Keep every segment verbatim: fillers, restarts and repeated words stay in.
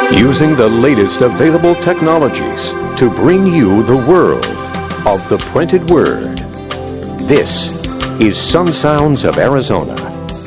Using the latest available technologies to bring you the world of the printed word. This is Sun Sounds of Arizona.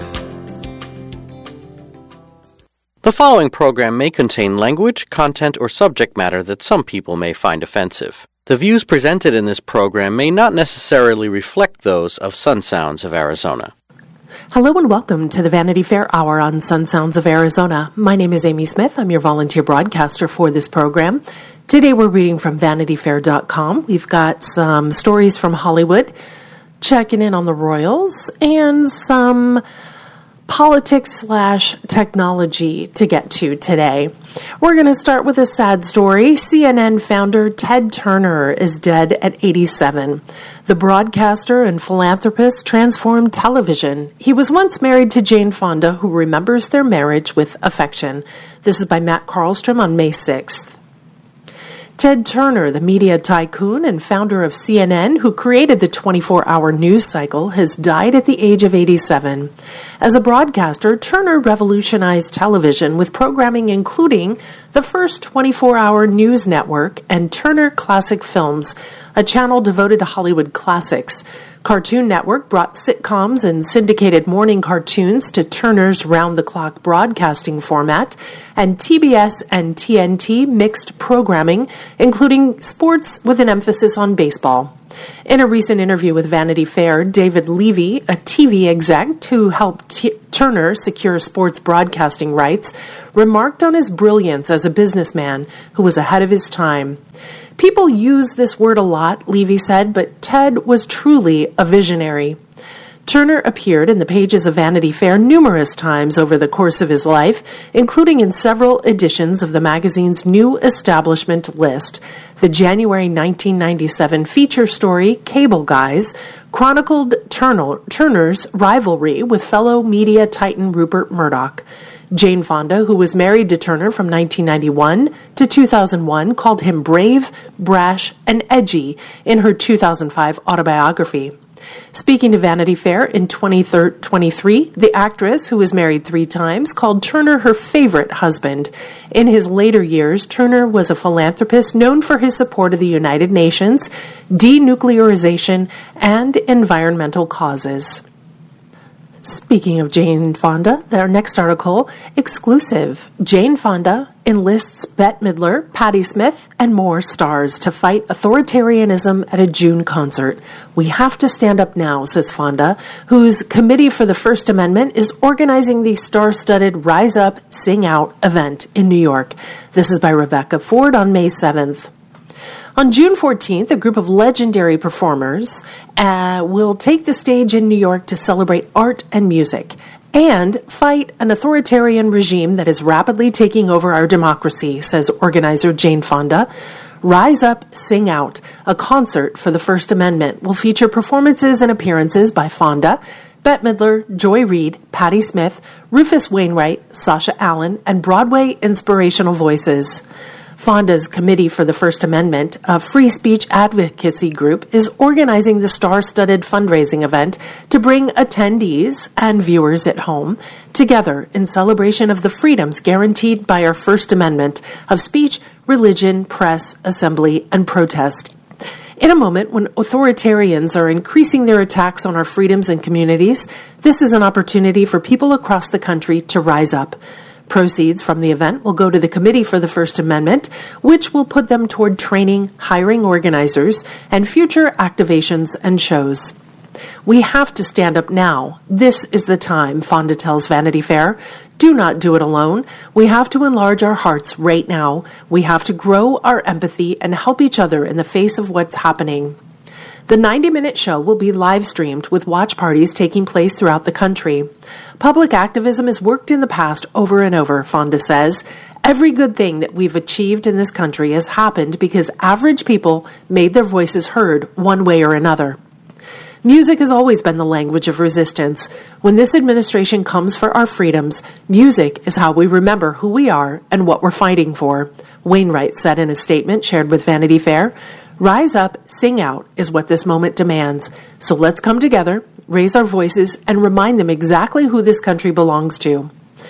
The following program may contain language, content, or subject matter that some people may find offensive. The views presented in this program may not necessarily reflect those of Sun Sounds of Arizona. Hello and welcome to the Vanity Fair Hour on Sun Sounds of Arizona. My name is Amy Smith. I'm your volunteer broadcaster for this program. Today we're reading from vanity fair dot com. We've got some stories from Hollywood, checking in on the Royals, and some politics slash technology to get to today. We're going to start with a sad story. C N N founder Ted Turner is dead at eighty-seven. The broadcaster and philanthropist transformed television. He was once married to Jane Fonda, who remembers their marriage with affection. This is by Matt Carlstrom on May sixth. Ted Turner, the media tycoon and founder of C N N, who created the twenty-four hour news cycle, has died at the age of eighty-seven. As a broadcaster, Turner revolutionized television with programming including the first twenty-four hour news network and Turner Classic Films, a channel devoted to Hollywood classics. Cartoon Network brought sitcoms and syndicated morning cartoons to Turner's round-the-clock broadcasting format, and T B S and T N T mixed programming, including sports with an emphasis on baseball. In a recent interview with Vanity Fair, David Levy, a T V exec who helped T- Turner secure sports broadcasting rights, remarked on his brilliance as a businessman who was ahead of his time. People use this word a lot, Levy said, but Ted was truly a visionary. Turner appeared in the pages of Vanity Fair numerous times over the course of his life, including in several editions of the magazine's new establishment list. The January nineteen ninety-seven feature story, Cable Guys, chronicled Turner, Turner's rivalry with fellow media titan Rupert Murdoch. Jane Fonda, who was married to Turner from nineteen ninety-one to two thousand one, called him brave, brash, and edgy in her two thousand five autobiography. Speaking to Vanity Fair in twenty twenty-three, the actress, who was married three times, called Turner her favorite husband. In his later years, Turner was a philanthropist known for his support of the United Nations, denuclearization, and environmental causes. Speaking of Jane Fonda, our next article, exclusive. Jane Fonda enlists Bette Midler, Patti Smith, and more stars to fight authoritarianism at a June concert. We have to stand up now, says Fonda, whose Committee for the First Amendment is organizing the star-studded Rise Up, Sing Out event in New York. This is by Rebecca Ford on May seventh. On June fourteenth, a group of legendary performers uh, will take the stage in New York to celebrate art and music and fight an authoritarian regime that is rapidly taking over our democracy, says organizer Jane Fonda. Rise Up, Sing Out, a concert for the First Amendment, will feature performances and appearances by Fonda, Bette Midler, Joy Reid, Patti Smith, Rufus Wainwright, Sasha Allen, and Broadway inspirational voices. Fonda's Committee for the First Amendment, a free speech advocacy group, is organizing the star-studded fundraising event to bring attendees and viewers at home together in celebration of the freedoms guaranteed by our First Amendment of speech, religion, press, assembly, and protest. In a moment when authoritarians are increasing their attacks on our freedoms and communities, this is an opportunity for people across the country to rise up. Proceeds from the event will go to the Committee for the First Amendment, which will put them toward training, hiring organizers, and future activations and shows. We have to stand up now. This is the time, Fonda tells Vanity Fair. Do not do it alone. We have to enlarge our hearts right now. We have to grow our empathy and help each other in the face of what's happening. The ninety minute show will be live-streamed with watch parties taking place throughout the country. Public activism has worked in the past over and over, Fonda says. Every good thing that we've achieved in this country has happened because average people made their voices heard one way or another. Music has always been the language of resistance. When this administration comes for our freedoms, music is how we remember who we are and what we're fighting for, Wainwright said in a statement shared with Vanity Fair. Rise up, sing out is what this moment demands. So let's come together, raise our voices, and remind them exactly who this country belongs to.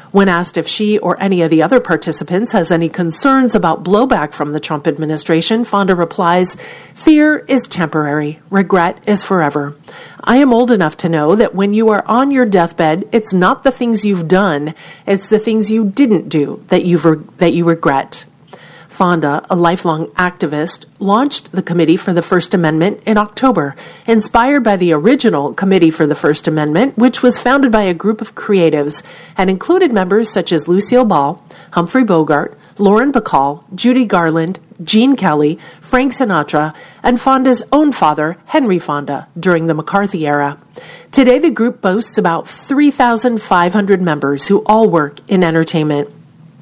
When asked if she or any of the other participants has any concerns about blowback from the Trump administration, Fonda replies, "Fear is temporary. Regret is forever. I am old enough to know that when you are on your deathbed, it's not the things you've done, it's the things you didn't do that you've re- that you regret." Fonda, a lifelong activist, launched the Committee for the First Amendment in October, inspired by the original Committee for the First Amendment, which was founded by a group of creatives and included members such as Lucille Ball, Humphrey Bogart, Lauren Bacall, Judy Garland, Gene Kelly, Frank Sinatra, and Fonda's own father, Henry Fonda, during the McCarthy era. Today, the group boasts about three thousand five hundred members who all work in entertainment.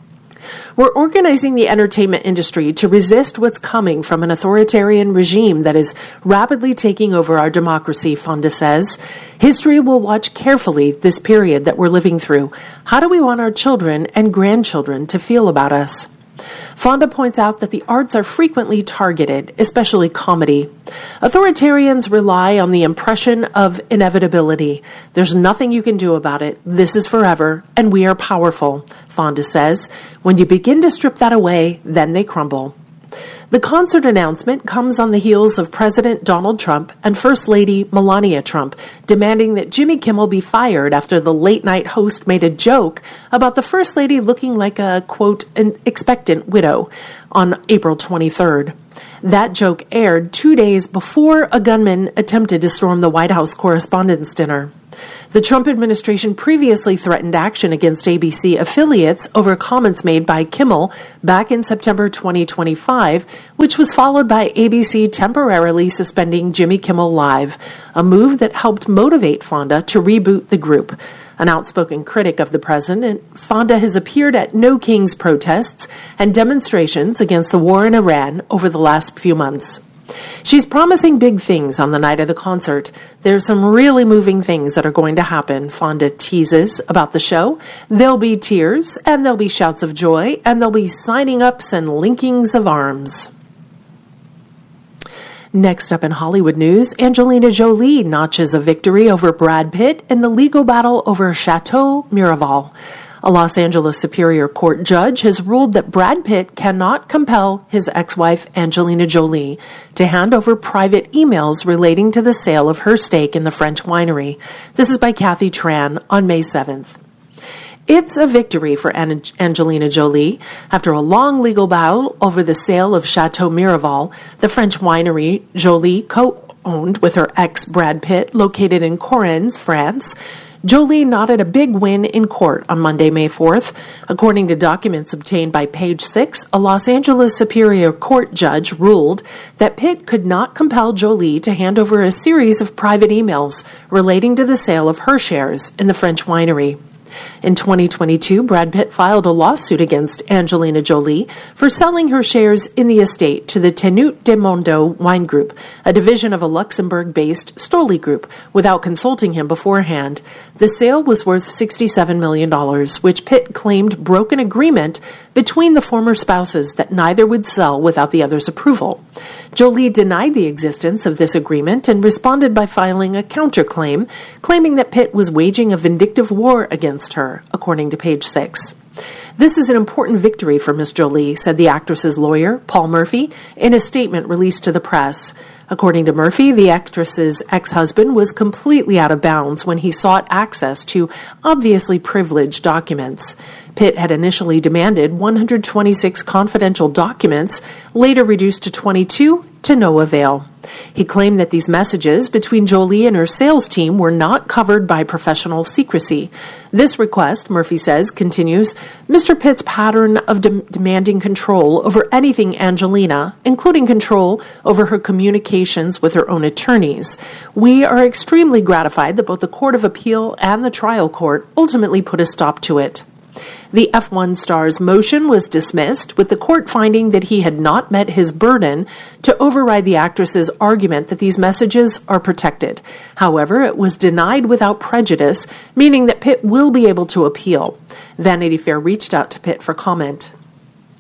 We're organizing the entertainment industry to resist what's coming from an authoritarian regime that is rapidly taking over our democracy, Fonda says. History will watch carefully this period that we're living through. How do we want our children and grandchildren to feel about us? Fonda points out that the arts are frequently targeted, especially comedy. Authoritarians rely on the impression of inevitability. There's nothing you can do about it. This is forever, and we are powerful, Fonda says. When you begin to strip that away, then they crumble. The concert announcement comes on the heels of President Donald Trump and First Lady Melania Trump demanding that Jimmy Kimmel be fired after the late-night host made a joke about the First Lady looking like a, quote, an expectant widow on April twenty-third. That joke aired two days before a gunman attempted to storm the White House Correspondents' Dinner. The Trump administration previously threatened action against A B C affiliates over comments made by Kimmel back in September twenty twenty-five, which was followed by A B C temporarily suspending Jimmy Kimmel Live, a move that helped motivate Fonda to reboot the group. An outspoken critic of the president, Fonda has appeared at No Kings protests and demonstrations against the war in Iran over the last few months. She's promising big things on the night of the concert. There's some really moving things that are going to happen, Fonda teases about the show. There'll be tears, and there'll be shouts of joy, and there'll be signing-ups and linkings of arms. Next up in Hollywood news, Angelina Jolie notches a victory over Brad Pitt in the legal battle over Chateau Miraval. A Los Angeles Superior Court judge has ruled that Brad Pitt cannot compel his ex-wife Angelina Jolie to hand over private emails relating to the sale of her stake in the French winery. This is by Kathy Tran on May seventh. It's a victory for An- Angelina Jolie. After a long legal battle over the sale of Chateau Miraval, the French winery Jolie co-owned with her ex Brad Pitt, located in Correns, France, Jolie nodded a big win in court on Monday, May fourth. According to documents obtained by Page Six, a Los Angeles Superior Court judge ruled that Pitt could not compel Jolie to hand over a series of private emails relating to the sale of her shares in the French winery. In twenty twenty-two, Brad Pitt filed a lawsuit against Angelina Jolie for selling her shares in the estate to the Tenute de Mondo Wine Group, a division of a Luxembourg-based Stoli Group, without consulting him beforehand. The sale was worth sixty-seven million dollars, which Pitt claimed broke an agreement between the former spouses that neither would sell without the other's approval. Jolie denied the existence of this agreement and responded by filing a counterclaim, claiming that Pitt was waging a vindictive war against her, according to Page Six. This is an important victory for Miss Jolie, said the actress's lawyer, Paul Murphy, in a statement released to the press. According to Murphy, the actress's ex-husband was completely out of bounds when he sought access to obviously privileged documents. Pitt had initially demanded one hundred twenty-six confidential documents, later reduced to twenty-two, to no avail. He claimed that these messages between Jolie and her sales team were not covered by professional secrecy. This request, Murphy says, continues, Mister Pitt's pattern of de- demanding control over anything Angelina, including control over her communications with her own attorneys. We are extremely gratified that both the Court of Appeal and the trial court ultimately put a stop to it. The F one star's motion was dismissed, with the court finding that he had not met his burden to override the actress's argument that these messages are protected. However, it was denied without prejudice, meaning that Pitt will be able to appeal. Vanity Fair reached out to Pitt for comment.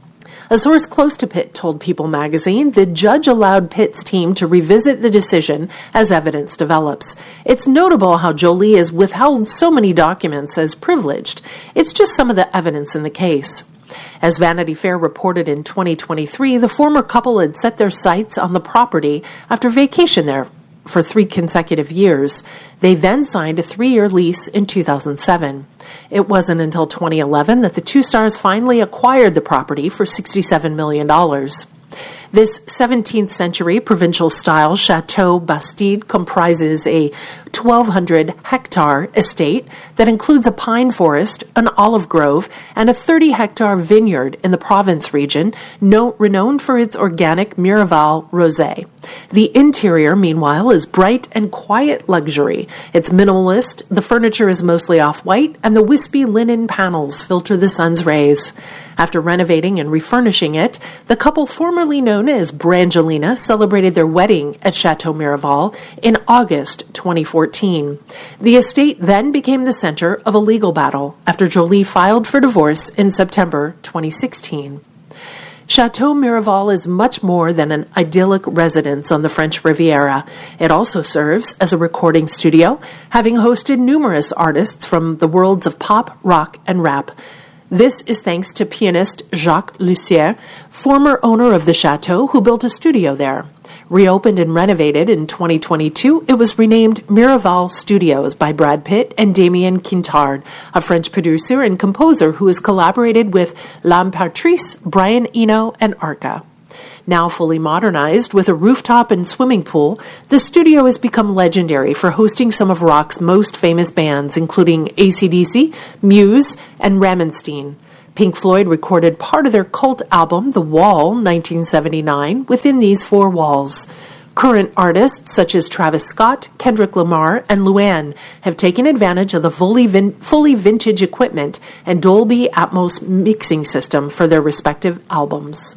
A source close to Pitt told People magazine the judge allowed Pitt's team to revisit the decision as evidence develops. It's notable how Jolie has withheld so many documents as privileged. It's just some of the evidence in the case. As Vanity Fair reported in twenty twenty-three, the former couple had set their sights on the property after vacation there for three consecutive years. They then signed a three-year lease in two thousand seven. It wasn't until twenty eleven that the two stars finally acquired the property for sixty-seven million dollars. This seventeenth century provincial-style Chateau Bastide comprises a twelve hundred hectare estate that includes a pine forest, an olive grove, and a thirty hectare vineyard in the Provence region, no, renowned for its organic Miraval rosé. The interior, meanwhile, is bright and quiet luxury. It's minimalist, the furniture is mostly off-white, and the wispy linen panels filter the sun's rays. After renovating and refurnishing it, the couple formerly known as Brangelina celebrated their wedding at Chateau Miraval in August twenty fourteen. The estate then became the center of a legal battle after Jolie filed for divorce in September twenty sixteen. Chateau Miraval is much more than an idyllic residence on the French Riviera. It also serves as a recording studio, having hosted numerous artists from the worlds of pop, rock, and rap. This is thanks to pianist Jacques Lussier, former owner of the chateau, who built a studio there. Reopened and renovated in twenty twenty-two, it was renamed Miraval Studios by Brad Pitt and Damien Quintard, a French producer and composer who has collaborated with L'Imperatrice, Brian Eno, and Arca. Now fully modernized with a rooftop and swimming pool, the studio has become legendary for hosting some of rock's most famous bands, including A C D C, Muse, and Rammstein. Pink Floyd recorded part of their cult album, The Wall, nineteen seventy-nine, within these four walls. Current artists such as Travis Scott, Kendrick Lamar, and Luann have taken advantage of the fully, vin- fully vintage equipment and Dolby Atmos mixing system for their respective albums.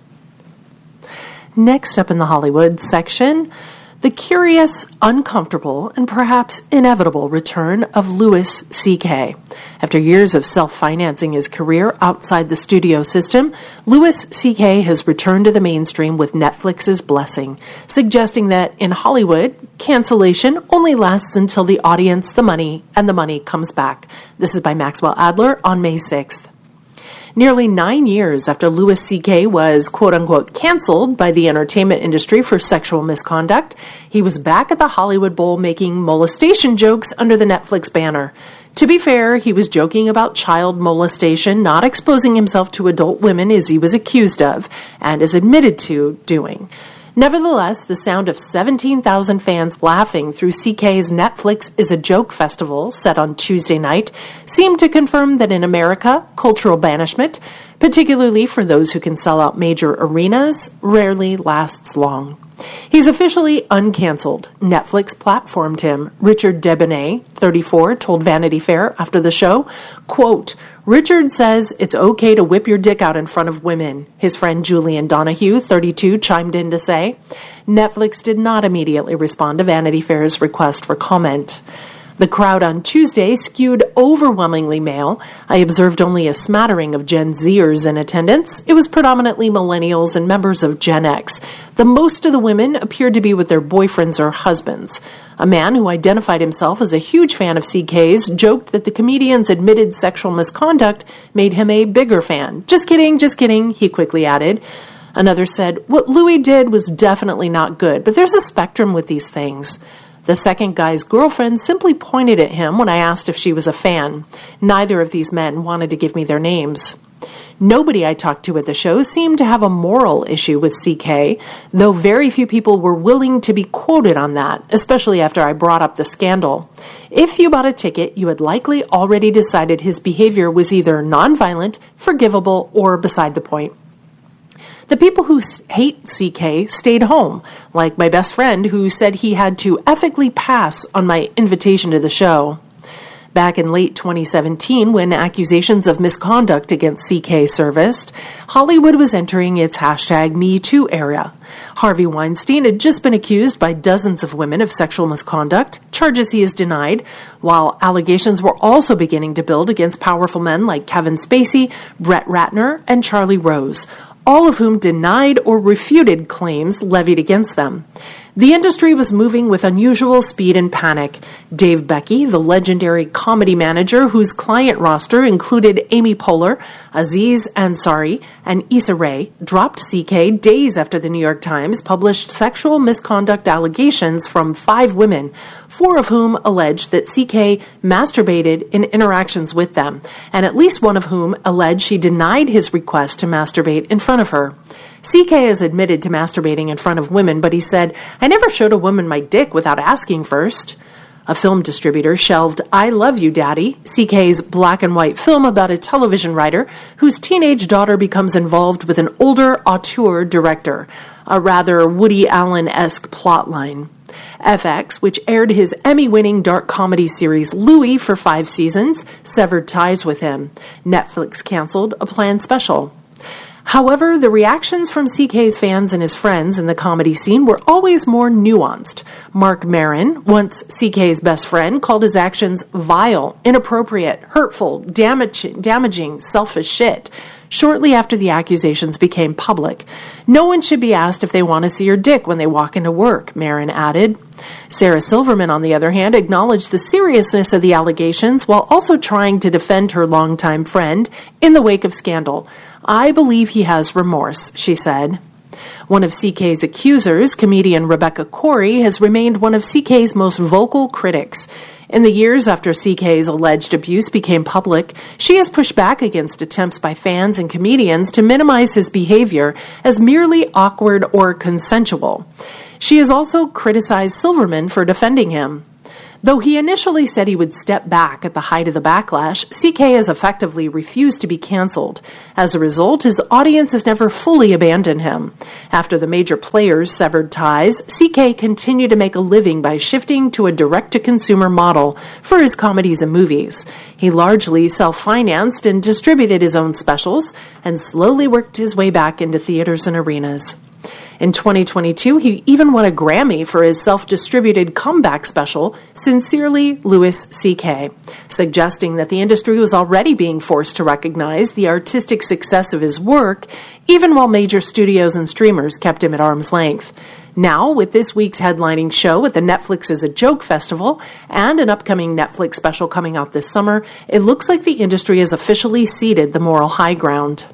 Next up in the Hollywood section, the curious, uncomfortable, and perhaps inevitable return of Louis C K. After years of self-financing his career outside the studio system, Louis C K has returned to the mainstream with Netflix's blessing, suggesting that in Hollywood, cancellation only lasts until the audience, the money, and the money comes back. This is by Maxwell Adler on May sixth. Nearly nine years after Louis C K was quote-unquote canceled by the entertainment industry for sexual misconduct, he was back at the Hollywood Bowl making molestation jokes under the Netflix banner. To be fair, he was joking about child molestation, not exposing himself to adult women as he was accused of, and is admitted to doing. Nevertheless, the sound of seventeen thousand fans laughing through C K's Netflix is a Joke festival set on Tuesday night seemed to confirm that in America, cultural banishment, particularly for those who can sell out major arenas, rarely lasts long. He's officially uncanceled. Netflix platformed him. Richard Debonet, thirty-four, told Vanity Fair after the show, quote, "Richard says it's okay to whip your dick out in front of women," his friend Julian Donahue, thirty-two, chimed in to say. Netflix did not immediately respond to Vanity Fair's request for comment. The crowd on Tuesday skewed overwhelmingly male. I observed only a smattering of Gen Zers in attendance. It was predominantly millennials and members of Gen X. The most of the women appeared to be with their boyfriends or husbands. A man who identified himself as a huge fan of C K's joked that the comedian's admitted sexual misconduct made him a bigger fan. Just kidding, just kidding, he quickly added. Another said, "What Louis did was definitely not good, but there's a spectrum with these things." The second guy's girlfriend simply pointed at him when I asked if she was a fan. Neither of these men wanted to give me their names. Nobody I talked to at the show seemed to have a moral issue with C K, though very few people were willing to be quoted on that, especially after I brought up the scandal. If you bought a ticket, you had likely already decided his behavior was either nonviolent, forgivable, or beside the point. The people who hate C K stayed home, like my best friend who said he had to ethically pass on my invitation to the show. Back in late twenty seventeen, when accusations of misconduct against C K surfaced, Hollywood was entering its hashtag Me Too era. Harvey Weinstein had just been accused by dozens of women of sexual misconduct, charges he has denied, while allegations were also beginning to build against powerful men like Kevin Spacey, Brett Ratner, and Charlie Rose. all of whom denied or refuted claims levied against them. The industry was moving with unusual speed and panic. Dave Becky, the legendary comedy manager whose client roster included Amy Poehler, Aziz Ansari, and Issa Rae, dropped C K days after the New York Times published sexual misconduct allegations from five women, four of whom alleged that C K masturbated in interactions with them, and at least one of whom alleged she denied his request to masturbate in front of her. C K has admitted to masturbating in front of women, but he said, "I never showed a woman my dick without asking first." A film distributor shelved I Love You, Daddy, C K's black and white film about a television writer whose teenage daughter becomes involved with an older auteur director, a rather Woody Allen-esque plotline. F X, which aired his Emmy-winning dark comedy series Louie for five seasons, severed ties with him. Netflix canceled a planned special. However, the reactions from C K's fans and his friends in the comedy scene were always more nuanced. Mark Maron, once C K's best friend, called his actions vile, inappropriate, hurtful, damage, damaging, selfish shit. Shortly after the accusations became public, "No one should be asked if they want to see your dick when they walk into work," Maron added. Sarah Silverman, on the other hand, acknowledged the seriousness of the allegations while also trying to defend her longtime friend in the wake of scandal. "I believe he has remorse," she said. One of C K's accusers, comedian Rebecca Corey, has remained one of C K's most vocal critics. In the years after C K's alleged abuse became public, she has pushed back against attempts by fans and comedians to minimize his behavior as merely awkward or consensual. She has also criticized Silverman for defending him. Though he initially said he would step back at the height of the backlash, C K has effectively refused to be canceled. As a result, his audience has never fully abandoned him. After the major players severed ties, C K continued to make a living by shifting to a direct-to-consumer model for his comedies and movies. He largely self-financed and distributed his own specials, and slowly worked his way back into theaters and arenas. In twenty twenty-two, he even won a Grammy for his self-distributed comeback special, Sincerely Louis C K, suggesting that the industry was already being forced to recognize the artistic success of his work, even while major studios and streamers kept him at arm's length. Now, with this week's headlining show at the Netflix is a Joke Festival and an upcoming Netflix special coming out this summer, it looks like the industry has officially ceded the moral high ground.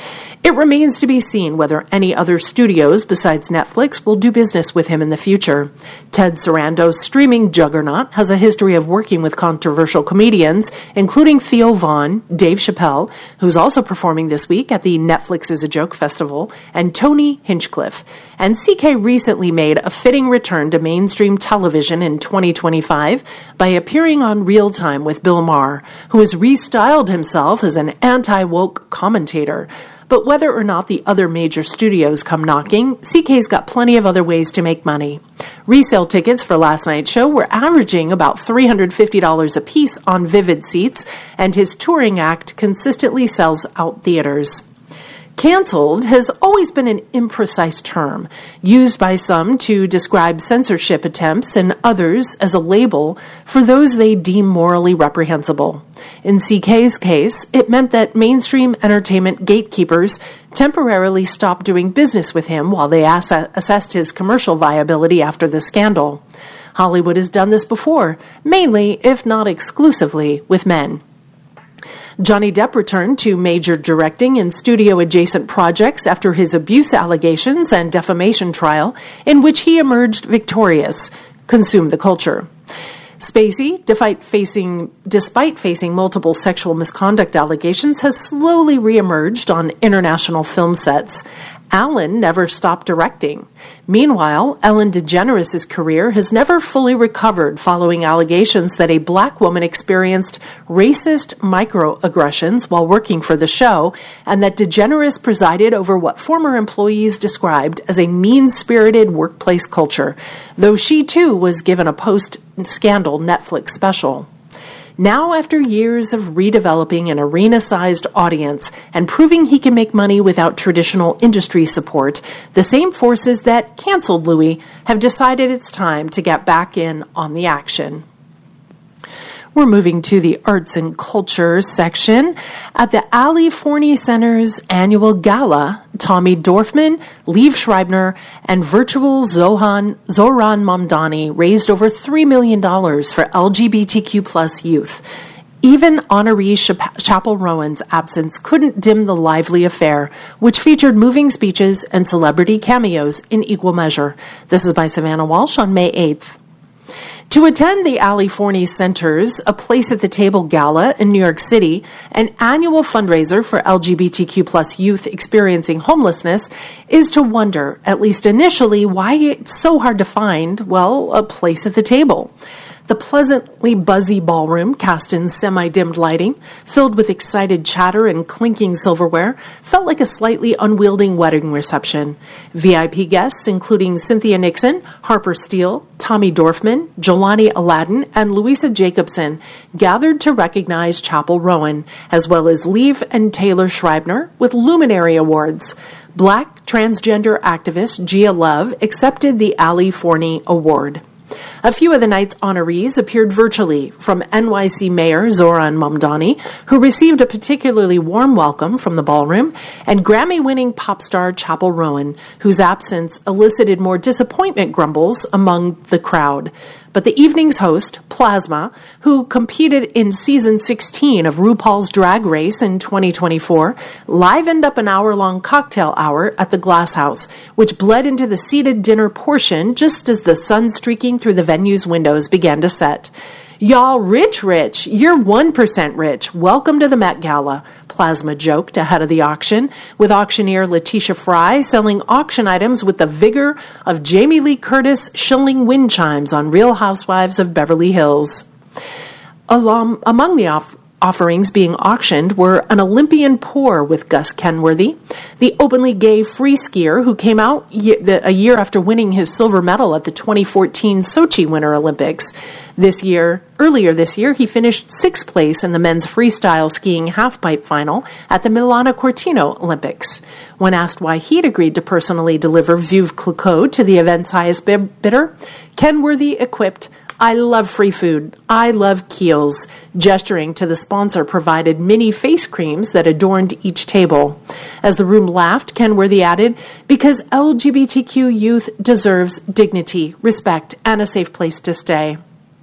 It remains to be seen whether any other studios besides Netflix will do business with him in the future. Ted Sarando's streaming juggernaut has a history of working with controversial comedians, including Theo Von, Dave Chappelle, who's also performing this week at the Netflix is a Joke Festival, and Tony Hinchcliffe. And C K recently made a fitting return to mainstream television in twenty twenty-five by appearing on Real Time with Bill Maher, who has restyled himself as an anti-woke commentator. But whether or not the other major studios come knocking, C K's got plenty of other ways to make money. Resale tickets for last night's show were averaging about three hundred fifty dollars a piece on Vivid Seats, and his touring act consistently sells out theaters. Canceled has always been an imprecise term, used by some to describe censorship attempts and others as a label for those they deem morally reprehensible. In C K's case, it meant that mainstream entertainment gatekeepers temporarily stopped doing business with him while they ass- assessed his commercial viability after the scandal. Hollywood has done this before, mainly, if not exclusively, with men. Johnny Depp returned to major directing and studio-adjacent projects after his abuse allegations and defamation trial, in which he emerged victorious, consumed the culture. Spacey, despite facing, despite facing multiple sexual misconduct allegations, has slowly reemerged on international film sets. Allen never stopped directing. Meanwhile, Ellen DeGeneres' career has never fully recovered following allegations that a black woman experienced racist microaggressions while working for the show, and that DeGeneres presided over what former employees described as a mean-spirited workplace culture, though she too was given a post-scandal Netflix special. Now, after years of redeveloping an arena-sized audience and proving he can make money without traditional industry support, the same forces that canceled Louis have decided it's time to get back in on the action. We're moving to the arts and culture section. At the Ali Forney Center's annual gala, Tommy Dorfman, Liev Schreiber, and virtual Zohan, Zoran Mamdani raised over three million dollars for L G B T Q plus youth. Even honoree Chapel Rowan's absence couldn't dim the lively affair, which featured moving speeches and celebrity cameos in equal measure. This is by Savannah Walsh on May eighth. To attend the Ali Forney Center's A Place at the Table Gala in New York City, an annual fundraiser for L G B T Q plus youth experiencing homelessness, is to wonder, at least initially, why it's so hard to find, well, a place at the table. The pleasantly buzzy ballroom, cast in semi-dimmed lighting, filled with excited chatter and clinking silverware, felt like a slightly unwieldy wedding reception. V I P guests, including Cynthia Nixon, Harper Steele, Tommy Dorfman, Jelani Aladdin, and Louisa Jacobson, gathered to recognize Chapel Rowan, as well as Liev and Taylor Schreiber, with Luminary Awards. Black transgender activist Gia Love accepted the Ali Forney Award. A few of the night's honorees appeared virtually, from N Y C Mayor Zoran Mamdani, who received a particularly warm welcome from the ballroom, and Grammy-winning pop star Chapel Rowan, whose absence elicited more disappointment grumbles among the crowd. But the evening's host, Plasma, who competed in season sixteen of RuPaul's Drag Race in twenty twenty-four, livened up an hour-long cocktail hour at the Glass House, which bled into the seated dinner portion just as the sun streaking through the venue's windows began to set. "Y'all rich rich, you're one percent rich. Welcome to the Met Gala," Plasma joked ahead of the auction, with auctioneer Letitia Fry selling auction items with the vigor of Jamie Lee Curtis shilling wind chimes on Real Housewives of Beverly Hills. Along, among the off- offerings being auctioned were an Olympian pour with Gus Kenworthy, the openly gay free skier who came out ye- the, a year after winning his silver medal at the twenty fourteen Sochi Winter Olympics. This year, earlier this year, he finished sixth place in the men's freestyle skiing halfpipe final at the Milano Cortina Olympics. When asked why he'd agreed to personally deliver Veuve Clicquot to the event's highest bidder, Kenworthy equipped, "I love free food. I love Kiehl's," gesturing to the sponsor-provided mini face creams that adorned each table. As the room laughed, Kenworthy added, "Because L G B T Q youth deserves dignity, respect, and a safe place to stay."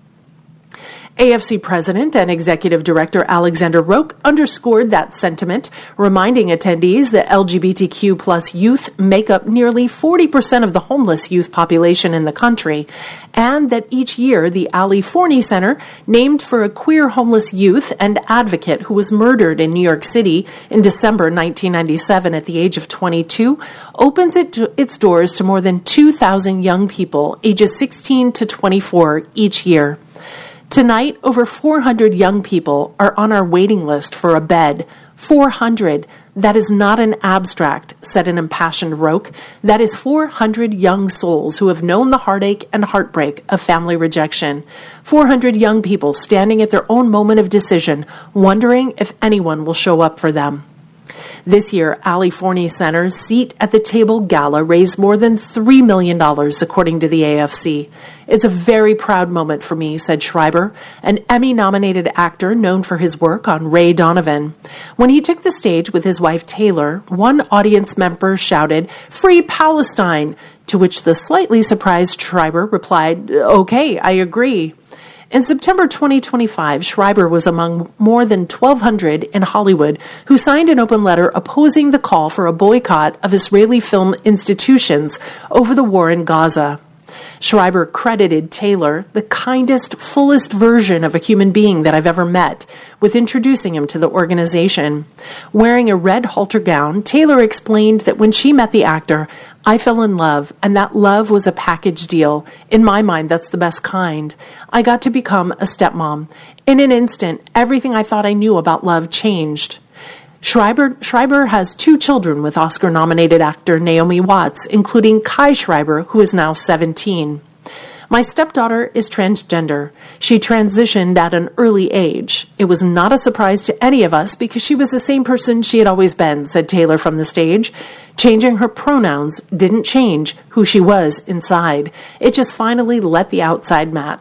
A F C President and Executive Director Alexander Roque underscored that sentiment, reminding attendees that L G B T Q plus youth make up nearly forty percent of the homeless youth population in the country, and that each year the Ali Forney Center, named for a queer homeless youth and advocate who was murdered in New York City in December nineteen ninety-seven at the age of twenty-two, opens it to its doors to more than two thousand young people ages sixteen to twenty-four each year. Tonight, over four hundred young people are on our waiting list for a bed. four hundred. That is not an abstract, said an impassioned Roque. That is four hundred young souls who have known the heartache and heartbreak of family rejection. four hundred young people standing at their own moment of decision, wondering if anyone will show up for them. This year, Ali Forney Center's Seat at the Table Gala raised more than three million dollars, according to the A F C. "It's a very proud moment for me," said Schreiber, an Emmy-nominated actor known for his work on Ray Donovan. When he took the stage with his wife Taylor, one audience member shouted, "Free Palestine!" to which the slightly surprised Schreiber replied, "Okay, I agree." In September twenty twenty-five, Schreiber was among more than twelve hundred in Hollywood who signed an open letter opposing the call for a boycott of Israeli film institutions over the war in Gaza. Schreiber credited Taylor, the kindest, fullest version of a human being that I've ever met, with introducing him to the organization. Wearing a red halter gown, Taylor explained that when she met the actor, "I fell in love, and that love was a package deal. In my mind, that's the best kind. I got to become a stepmom. In an instant, everything I thought I knew about love changed." Schreiber, Schreiber has two children with Oscar-nominated actor Naomi Watts, including Kai Schreiber, who is now seventeen. "My stepdaughter is transgender. She transitioned at an early age. It was not a surprise to any of us because she was the same person she had always been," said Taylor from the stage. "Changing her pronouns didn't change who she was inside. It just finally let the outside match."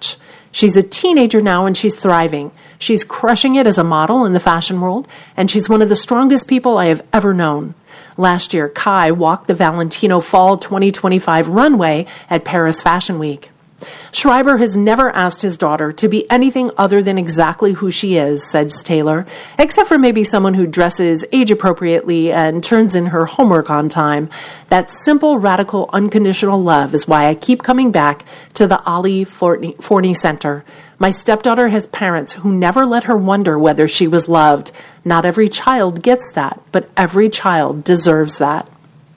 She's a teenager now and she's thriving. She's crushing it as a model in the fashion world, and she's one of the strongest people I have ever known. Last year, Kai walked the Valentino Fall twenty twenty-five runway at Paris Fashion Week. Schreiber has never asked his daughter to be anything other than exactly who she is, says Taylor, except for maybe someone who dresses age-appropriately and turns in her homework on time. That simple, radical, unconditional love is why I keep coming back to the Ali Forney, Forney Center. My stepdaughter has parents who never let her wonder whether she was loved. Not every child gets that, but every child deserves that.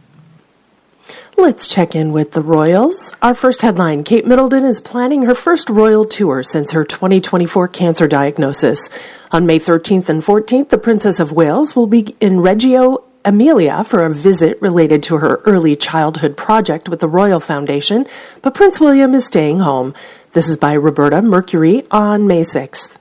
Let's check in with the royals. Our first headline, Kate Middleton is planning her first royal tour since her twenty twenty-four cancer diagnosis. On May thirteenth and fourteenth, the Princess of Wales will be in Reggio Emilia for a visit related to her early childhood project with the Royal Foundation, but Prince William is staying home. This is by Roberta Mercury on May sixth.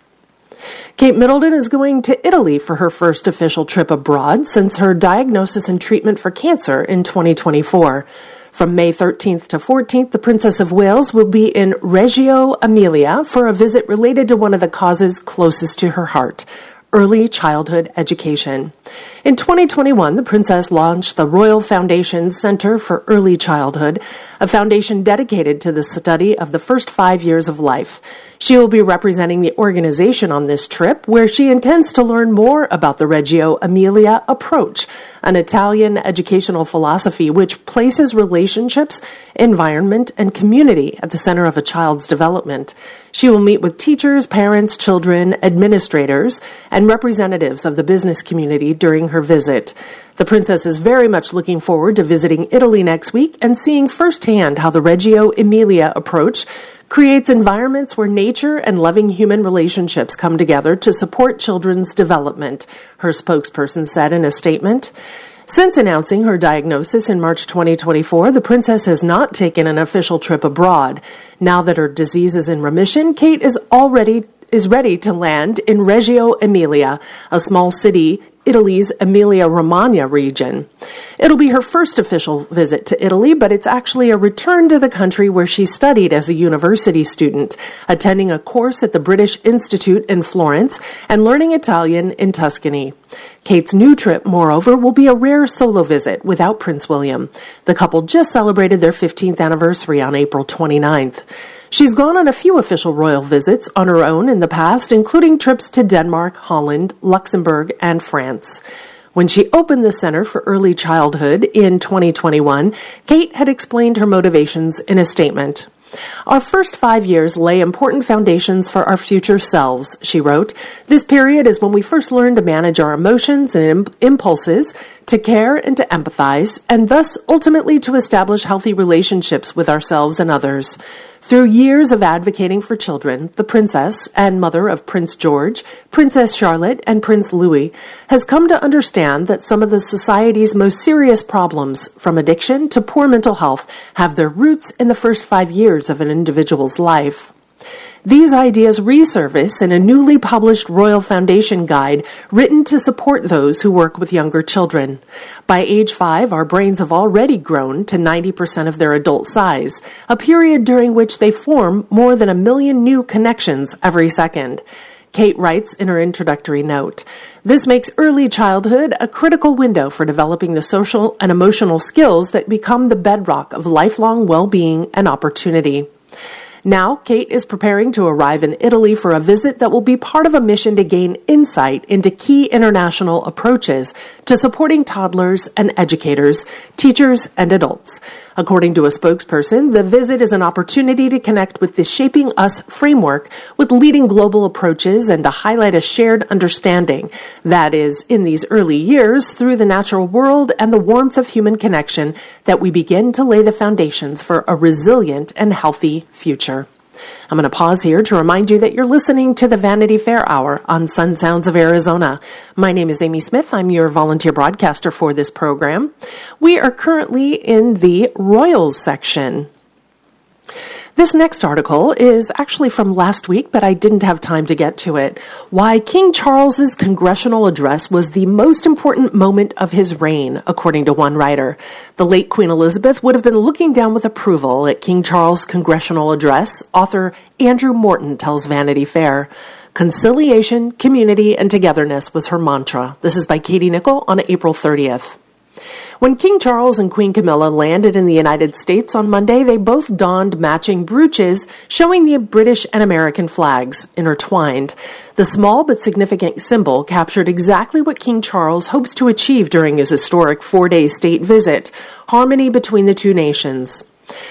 Kate Middleton is going to Italy for her first official trip abroad since her diagnosis and treatment for cancer in twenty twenty-four. From May thirteenth to fourteenth, the Princess of Wales will be in Reggio Emilia for a visit related to one of the causes closest to her heart, early childhood education. In twenty twenty-one, the Princess launched the Royal Foundation Center for Early Childhood, a foundation dedicated to the study of the first five years of life. She will be representing the organization on this trip, where she intends to learn more about the Reggio Emilia approach, an Italian educational philosophy which places relationships, environment, and community at the center of a child's development. She will meet with teachers, parents, children, administrators, and representatives of the business community during her visit. The Princess is very much looking forward to visiting Italy next week and seeing firsthand how the Reggio Emilia approach creates environments where nature and loving human relationships come together to support children's development, her spokesperson said in a statement. Since announcing her diagnosis in March twenty twenty-four, the Princess has not taken an official trip abroad. Now that her disease is in remission, Kate is already is ready to land in Reggio Emilia, a small city, Italy's Emilia-Romagna region. It'll be her first official visit to Italy, but it's actually a return to the country where she studied as a university student, attending a course at the British Institute in Florence and learning Italian in Tuscany. Kate's new trip, moreover, will be a rare solo visit without Prince William. The couple just celebrated their fifteenth anniversary on April twenty-ninth. She's gone on a few official royal visits on her own in the past, including trips to Denmark, Holland, Luxembourg, and France. When she opened the Center for Early Childhood in twenty twenty-one, Kate had explained her motivations in a statement. Our first five years lay important foundations for our future selves, she wrote. This period is when we first learn to manage our emotions and im- impulses, to care and to empathize, and thus ultimately to establish healthy relationships with ourselves and others. Through years of advocating for children, the Princess and mother of Prince George, Princess Charlotte, and Prince Louis has come to understand that some of the society's most serious problems, from addiction to poor mental health, have their roots in the first five years of an individual's life. These ideas resurface in a newly published Royal Foundation guide written to support those who work with younger children. By age five, our brains have already grown to ninety percent of their adult size, a period during which they form more than a million new connections every second. Kate writes in her introductory note, "This makes early childhood a critical window for developing the social and emotional skills that become the bedrock of lifelong well-being and opportunity." Now, Kate is preparing to arrive in Italy for a visit that will be part of a mission to gain insight into key international approaches to supporting toddlers and educators, teachers, and adults. According to a spokesperson, the visit is an opportunity to connect with the Shaping Us framework with leading global approaches and to highlight a shared understanding that is, in these early years, through the natural world and the warmth of human connection, that we begin to lay the foundations for a resilient and healthy future. I'm going to pause here to remind you that you're listening to the Vanity Fair Hour on Sun Sounds of Arizona. My name is Amy Smith. I'm your volunteer broadcaster for this program. We are currently in the Royals section. This next article is actually from last week, but I didn't have time to get to it. Why King Charles's congressional address was the most important moment of his reign, according to one writer. The late Queen Elizabeth would have been looking down with approval at King Charles' congressional address, author Andrew Morton tells Vanity Fair. Conciliation, community, and togetherness was her mantra. This is by Katie Nichol on April thirtieth. When King Charles and Queen Camilla landed in the United States on Monday, they both donned matching brooches showing the British and American flags intertwined. The small but significant symbol captured exactly what King Charles hopes to achieve during his historic four-day state visit: harmony between the two nations.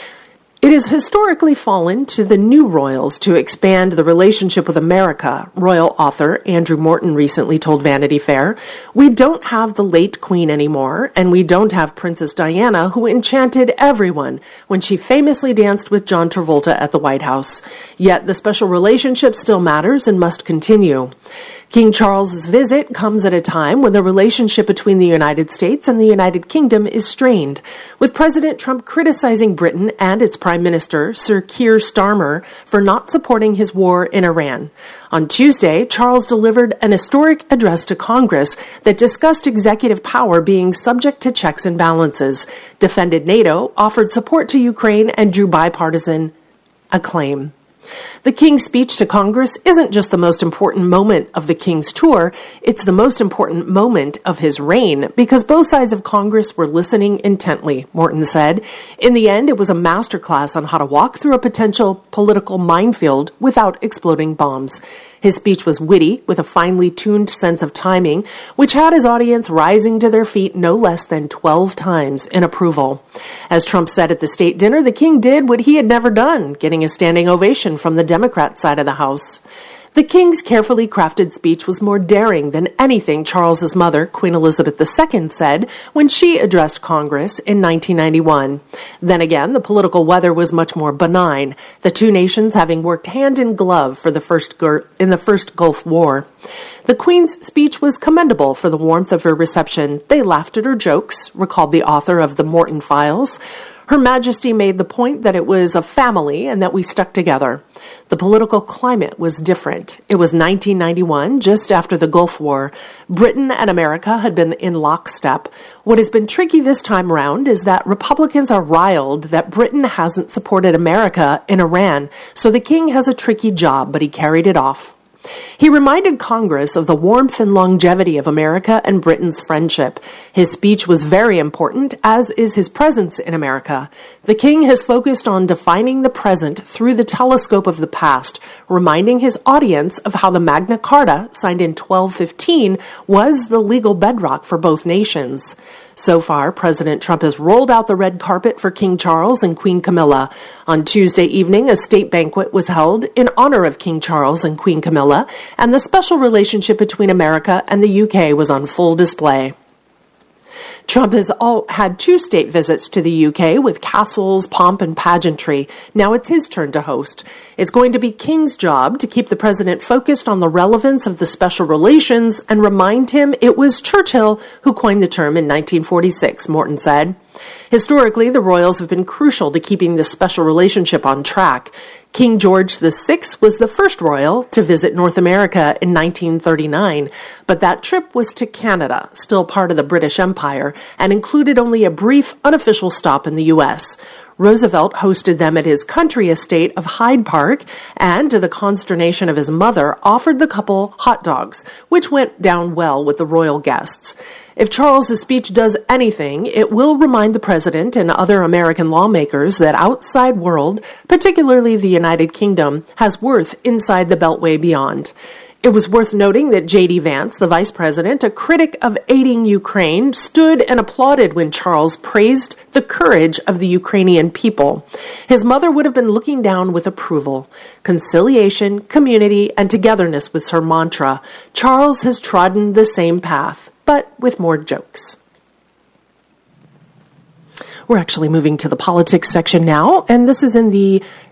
It has historically fallen to the new royals to expand the relationship with America, royal author Andrew Morton recently told Vanity Fair. We don't have the late Queen anymore, and we don't have Princess Diana, who enchanted everyone when she famously danced with John Travolta at the White House. Yet the special relationship still matters and must continue. King Charles's visit comes at a time when the relationship between the United States and the United Kingdom is strained, with President Trump criticizing Britain and its Prime Minister, Sir Keir Starmer, for not supporting his war in Iran. On Tuesday, Charles delivered an historic address to Congress that discussed executive power being subject to checks and balances, defended NATO, offered support to Ukraine, and drew bipartisan acclaim. The King's speech to Congress isn't just the most important moment of the King's tour, it's the most important moment of his reign, because both sides of Congress were listening intently, Morton said. In the end, it was a masterclass on how to walk through a potential political minefield without exploding bombs. His speech was witty, with a finely tuned sense of timing, which had his audience rising to their feet no less than twelve times in approval. As Trump said at the state dinner, the King did what he had never done, getting a standing ovation from the Democrat side of the House. The King's carefully crafted speech was more daring than anything Charles's mother, Queen Elizabeth the Second, said when she addressed Congress in nineteen ninety-one. Then again, the political weather was much more benign, the two nations having worked hand in glove for the first gur- in the first Gulf War. The Queen's speech was commendable for the warmth of her reception. They laughed at her jokes, recalled the author of the Morton Files. Her Majesty made the point that it was a family and that we stuck together. The political climate was different. It was nineteen ninety-one, just after the Gulf War. Britain and America had been in lockstep. What has been tricky this time around is that Republicans are riled that Britain hasn't supported America in Iran, so the King has a tricky job, but he carried it off. He reminded Congress of the warmth and longevity of America and Britain's friendship. His speech was very important, as is his presence in America. The King has focused on defining the present through the telescope of the past, reminding his audience of how the Magna Carta, signed in twelve fifteen, was the legal bedrock for both nations. So far, President Trump has rolled out the red carpet for King Charles and Queen Camilla. On Tuesday evening, a state banquet was held in honor of King Charles and Queen Camilla, and the special relationship between America and the U K was on full display. Trump has all had two state visits to the U K with castles, pomp, and pageantry. Now it's his turn to host. It's going to be King's job to keep the president focused on the relevance of the special relations and remind him it was Churchill who coined the term in nineteen forty-six, Morton said. Historically, the royals have been crucial to keeping this special relationship on track. King George the Sixth was the first royal to visit North America in nineteen thirty-nine, but that trip was to Canada, still part of the British Empire, and included only a brief, unofficial stop in the U S. Roosevelt hosted them at his country estate of Hyde Park and, to the consternation of his mother, offered the couple hot dogs, which went down well with the royal guests. If Charles's speech does anything, it will remind the president and other American lawmakers that outside world, particularly the United Kingdom, has worth inside the Beltway beyond. It was worth noting that J D Vance, the vice president, a critic of aiding Ukraine, stood and applauded when Charles praised the courage of the Ukrainian people. His mother would have been looking down with approval. Conciliation, community, and togetherness was her mantra. Charles has trodden the same path, but with more jokes. We're actually moving to the politics section now, and this is in the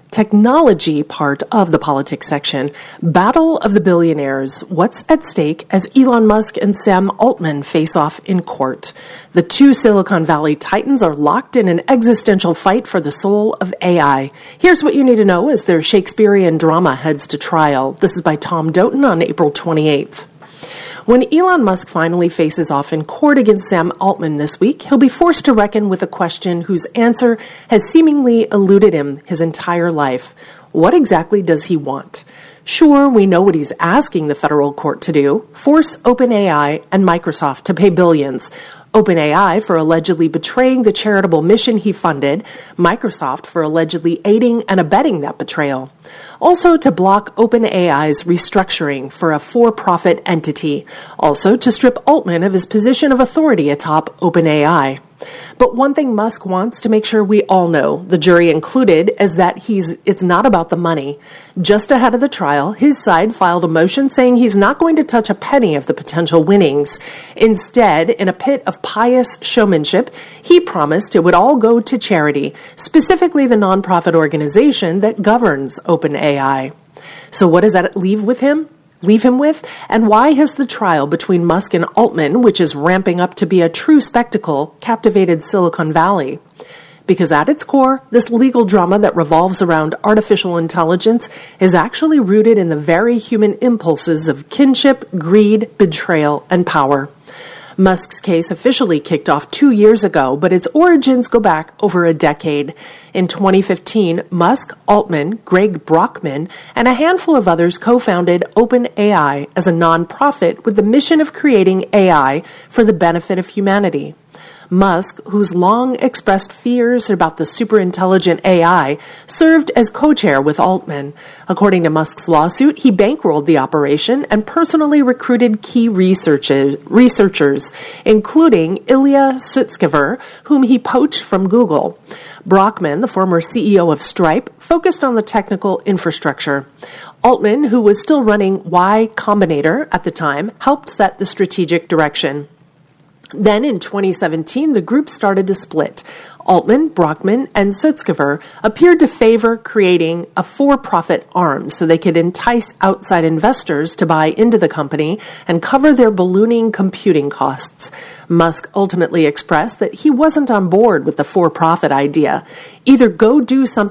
technology part of the politics section. Battle of the billionaires. What's at stake as Elon Musk and Sam Altman face off in court? The two Silicon Valley titans are locked in an existential fight for the soul of A I. Here's what you need to know as their Shakespearean drama heads to trial. This is by Tom Doughton on April twenty-eighth. When Elon Musk finally faces off in court against Sam Altman this week, he'll be forced to reckon with a question whose answer has seemingly eluded him his entire life. What exactly does he want? Sure, we know what he's asking the federal court to do: force OpenAI and Microsoft to pay billions. OpenAI for allegedly betraying the charitable mission he funded, Microsoft for allegedly aiding and abetting that betrayal. Also to block OpenAI's restructuring for a for-profit entity. Also to strip Altman of his position of authority atop OpenAI. But one thing Musk wants to make sure we all know, the jury included, is that he's it's not about the money. Just ahead of the trial, his side filed a motion saying he's not going to touch a penny of the potential winnings. Instead, in a pit of pious showmanship, he promised it would all go to charity, specifically the nonprofit organization that governs OpenAI. So what does that leave with him? leave him with? And why has the trial between Musk and Altman, which is ramping up to be a true spectacle, captivated Silicon Valley? Because at its core, this legal drama that revolves around artificial intelligence is actually rooted in the very human impulses of kinship, greed, betrayal, and power. Musk's case officially kicked off two years ago, but its origins go back over a decade. In twenty fifteen, Musk, Altman, Greg Brockman, and a handful of others co-founded OpenAI as a nonprofit with the mission of creating A I for the benefit of humanity. Musk, whose long expressed fears about the superintelligent A I, served as co-chair with Altman. According to Musk's lawsuit, he bankrolled the operation and personally recruited key researchers, including Ilya Sutskever, whom he poached from Google. Brockman, the former C E O of Stripe, focused on the technical infrastructure. Altman, who was still running Y Combinator at the time, helped set the strategic direction. Then in twenty seventeen, the group started to split. Altman, Brockman, and Sutskever appeared to favor creating a for-profit arm so they could entice outside investors to buy into the company and cover their ballooning computing costs. Musk ultimately expressed that he wasn't on board with the for-profit idea. Either go do something